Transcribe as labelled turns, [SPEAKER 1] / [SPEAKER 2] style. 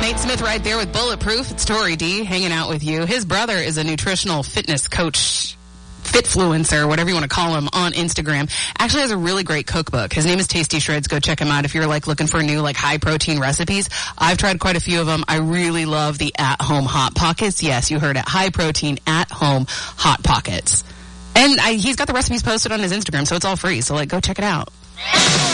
[SPEAKER 1] Nate Smith right there with Bulletproof. It's Tori D hanging out with you. His brother is a nutritional fitness coach, fitfluencer, whatever you want to call him, on Instagram. Actually has a really great cookbook. His name is Tasty Shreds. Go check him out if you're like looking for new like high protein recipes. I've tried quite a few of them. I really love the at-home Hot Pockets. Yes, you heard it. High protein at-home Hot Pockets. And he's got the recipes posted on his Instagram, so it's all free. So like go check it out.